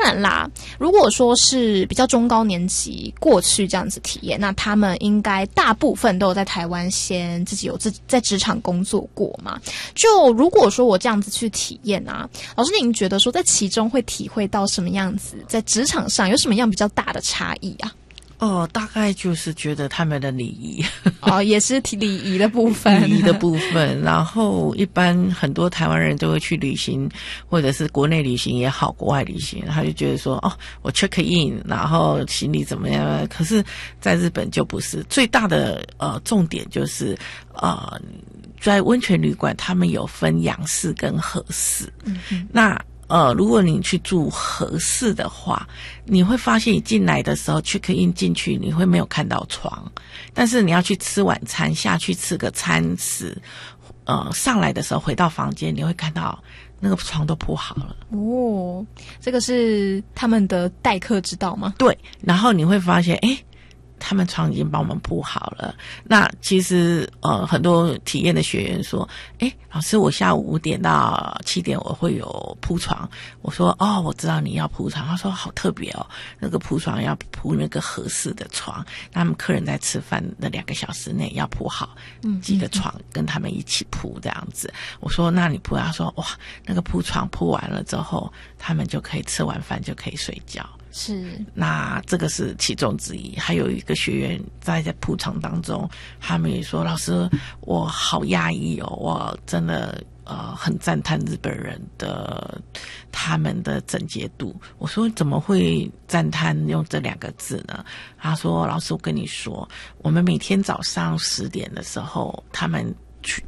然啦，如果说是比较中高年级过去这样子体验，那他们应该大部分都有在台湾先自己在职场工作过嘛。就如果说我这样子去体验啊，老师您觉得说在其中会体会到什么样子，在职场上有什么样比较大的差异啊？ 大概就是觉得他们的礼仪也是礼仪的部分， 礼仪的部分。然后一般很多台湾人都会去旅行，或者是国内旅行也好，国外旅行，他就觉得说我 check in， 然后行李怎么样。可是在日本就不是，最大的重点就是在温泉旅馆他们有分洋式跟和式。那如果你去住和式的话，你会发现你进来的时候 check in 进去你会没有看到床，但是你要去吃晚餐，下去吃个餐食，上来的时候回到房间你会看到那个床都铺好了。 这个是他们的待客之道吗？ 对，然后你会发现他们床已经帮我们铺好了。那其实很多体验的学员说老师我下午5点到7点我会有铺床。我说我知道你要铺床。他说好特别那个铺床要铺那个合适的床，他们客人在吃饭的2个小时内要铺好几个床跟他们一起铺这样子。我说那你铺？他说哇，那个铺床铺完了之后他们就可以吃完饭就可以睡觉。 是， 那这个是其中之一。还有一个学员在铺床当中，他们也说老师我好压抑我真的很赞叹日本人的他们的整洁度。我说怎么会赞叹用这2个字呢？他说老师我跟你说，我们每天早上10点的时候他们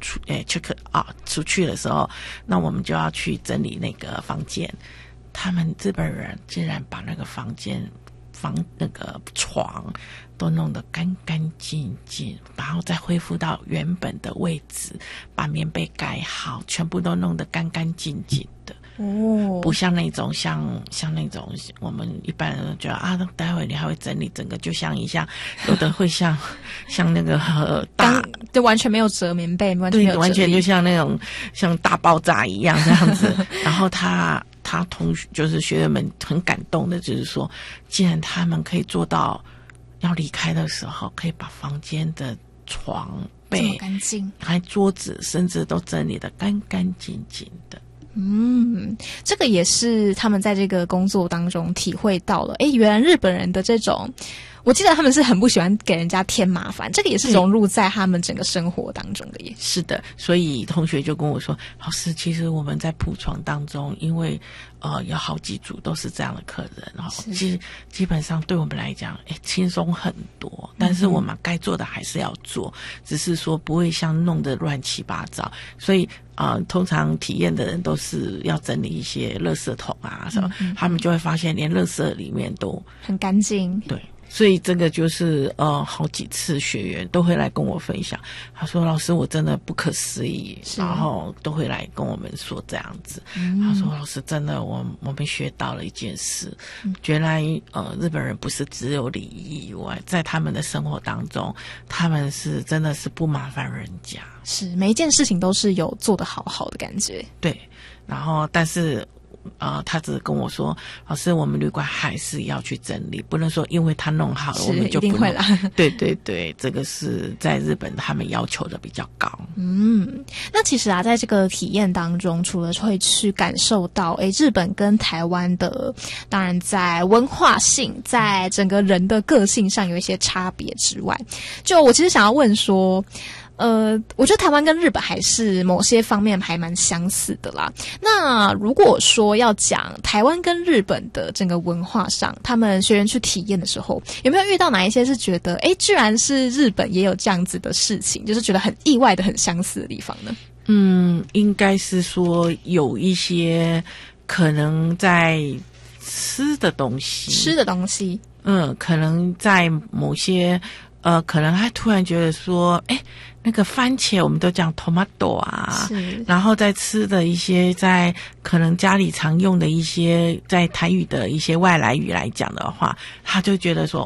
check out 出去的时候，那我们就要去整理那个房间。他们日本人竟然把那个那个床都弄得干干净净，然后再恢复到原本的位置，把棉被盖好，全部都弄得干干净净的。不像那种像那种我们一般人觉得待会你还会整理整个，就像有的会像那个就完全没有折棉被，完全没有折， 完全就像那种像大爆炸一样这样子。然后他同学就是学员们很感动的，就是说既然他们可以做到要离开的时候可以把房间的床被这么干净，还桌子甚至都整理得干干净净的。 这个也是他们在这个工作当中体会到了。原来日本人的这种，我记得他们是很不喜欢给人家添麻烦，这个也是融入在他们整个生活当中的耶。 是的，所以同学就跟我说，老师其实我们在铺床当中，因为有好几组都是这样的客人，然后基本上对我们来讲轻松很多，但是我们该做的还是要做，只是说不会像弄得乱七八糟。所以通常体验的人都是要整理一些垃圾桶什么，他们就会发现连垃圾里面都很干净。 对，所以这个就是好几次学员都会来跟我分享，他说老师我真的不可思议，然后都会来跟我们说这样子。他说老师真的我们学到了一件事，原来日本人不是只有礼仪以外，在他们的生活当中他们是真的是不麻烦人家， 是每一件事情都是有做得好好的感觉。 对，然后但是他只是跟我说老师我们旅馆还是要去整理，不能说因为他弄好了我们就不能。一定会啦。对对对，这个是在日本他们要求的比较高。 那其实在这个体验当中，除了会去感受到日本跟台湾的当然在文化性在整个人的个性上有一些差别之外，就我其实想要问说我觉得台湾跟日本还是某些方面还蛮相似的啦。那如果说要讲台湾跟日本的整个文化上，他们学员去体验的时候，有没有遇到哪一些是觉得居然是日本也有这样子的事情，就是觉得很意外的很相似的地方呢？ 应该是说有一些可能在吃的东西，可能在某些可能他突然觉得说那个番茄我们都讲 tomato 然后在吃的一些在可能家里常用的一些在台语的一些外来语来讲的话，他就觉得说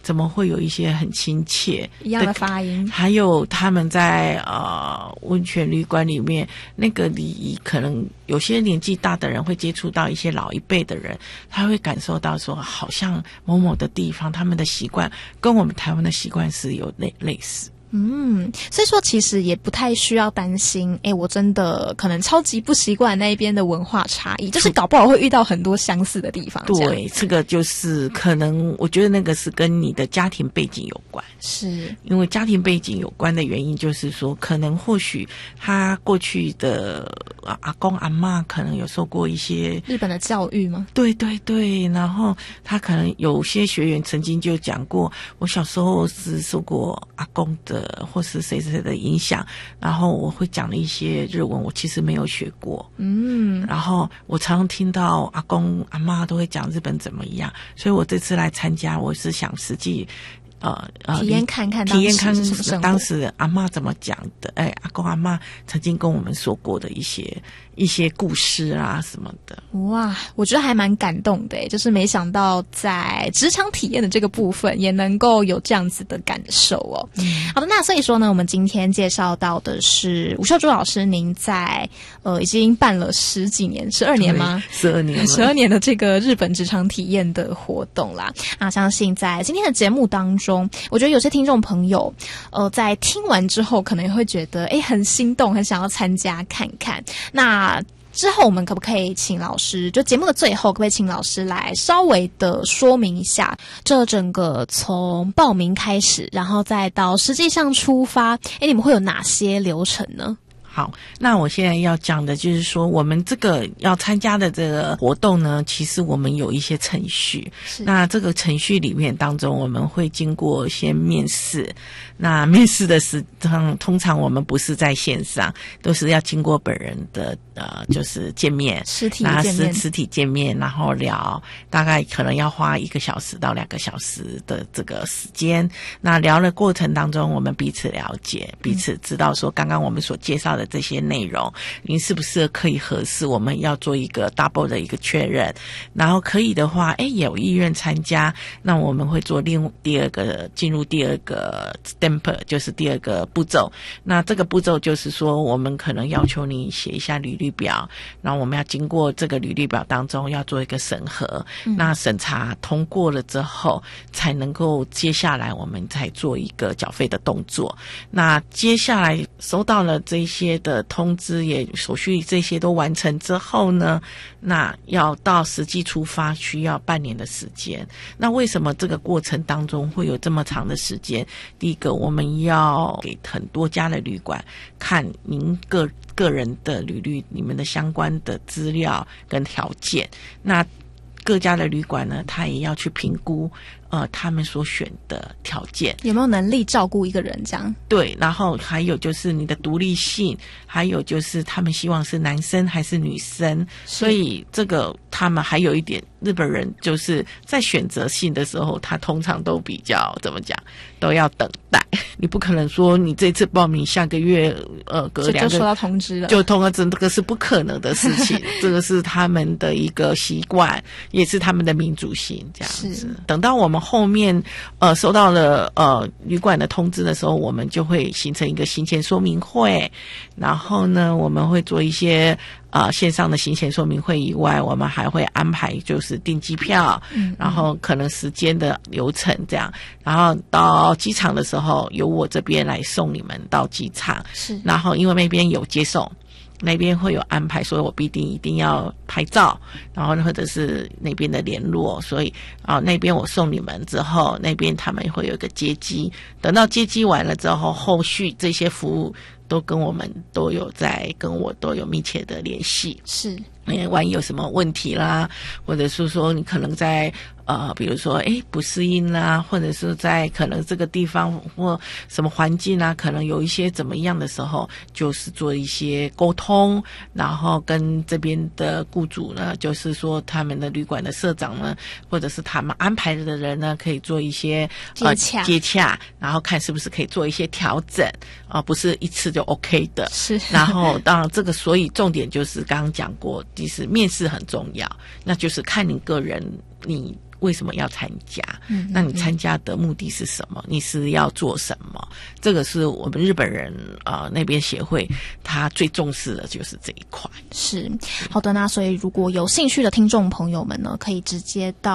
怎么会有一些很亲切一样的发音？ 还有他们在温泉旅馆里面那个礼仪，可能有些年纪大的人会接触到一些老一辈的人，他会感受到说，好像某某的地方他们的习惯跟我们台湾的习惯是有类似。 所以说其实也不太需要担心，我真的可能超级不习惯那一边的文化差异，就是搞不好会遇到很多相似的地方。 对，这个就是可能我觉得那个是跟你的家庭背景有关， 是因为家庭背景有关的原因，就是说可能或许他过去的阿公阿嬷可能有受过一些日本的教育吗？ 对对对，然后他可能有些学员曾经就讲过，我小时候是受过阿公的或是谁谁的影响，然后我会讲的一些日文我其实没有学过，然后我常常听到阿公阿嬷都会讲日本怎么样，所以我这次来参加，我是想实际体验看看当时阿嬷怎么讲的，阿公阿嬷曾经跟我们说过的一些故事啊什么的。 哇，我觉得还蛮感动的，就是没想到在职场体验的这个部分也能够有这样子的感受哦。好的，那所以说呢，我们今天介绍到的是吴秀珠老师，您在已经办了十几年，12年吗 ？12年 ，12年的这个日本职场体验的活动啦。相信在今天的节目当中，我觉得有些听众朋友在听完之后可能会觉得很心动，很想要参加看看。那之后我们可不可以请老师，就节目的最后可不可以请老师来稍微的说明一下这整个从报名开始然后再到实际上出发，你们会有哪些流程呢？ 好，那我现在要讲的就是说，我们这个要参加的这个活动呢，其实我们有一些程序。那这个程序里面当中，我们会经过先面试。那面试的通常我们不是在线上，都是要经过本人的就是见面，实体见面，然后聊，大概可能要花1个小时到2个小时的这个时间。那聊的过程当中，我们彼此了解，彼此知道说刚刚我们所介绍的这些内容，您是不是可以合适？我们要做一个 double 的一个确认，然后可以的话，有意愿参加，那我们会做进入第二个 step， 就是第2个步骤。那这个步骤就是说，我们可能要求你写一下履历表，然后我们要经过这个履历表当中要做一个审核，那审查通过了之后，才能够接下来我们才做一个缴费的动作。那接下来收到了这些的通知，也手续这些都完成之后呢，那要到实际出发需要半年的时间。那为什么这个过程当中会有这么长的时间？第一个，我们要给很多家的旅馆看您个人的履历，你们的相关的资料跟条件。那各家的旅馆呢，他也要去评估他们所选的条件有没有能力照顾一个人这样。 对，然后还有就是你的独立性，还有就是他们希望是男生还是女生。所以这个他们还有一点，日本人就是在选择性的时候，他通常都比较怎么讲，都要等待。你不可能说你这次报名下个月隔2个就收到通知了， 就通知，这个是不可能的事情。这个是他们的一个习惯，也是他们的民主性这样子。等到我们后面收到了旅馆的通知的时候，我们就会形成一个行前说明会，然后呢我们会做一些线上的行前说明会以外，我们还会安排就是订机票，然后可能时间的流程这样，然后到机场的时候由我这边来送你们到机场，然后因为那边有接送，那边会有安排，所以我必定一定要拍照，然后或者是那边的联络，所以那边我送你们之后，那边他们会有一个接机，等到接机完了之后，后续这些服务都跟我们都有跟我都有密切的联系。是，万一有什么问题啦，或者是说你可能在比如说不适应啦，或者是在可能这个地方或什么环境啊，可能有一些怎么样的时候，就是做一些沟通，然后跟这边的雇主呢，就是说他们的旅馆的社长呢，或者是他们安排的人呢，可以做一些接洽，然后看是不是可以做一些调整不是一次就 OK 的。是，然后当然这个所以重点就是刚刚讲过其实面试很重要，那就是看你个人你为什么要参加？那你参加的目的是什么？你是要做什么？这个是我们日本人那边协会他最重视的就是这一块。 是好的，那所以如果有兴趣的听众朋友们呢，可以直接到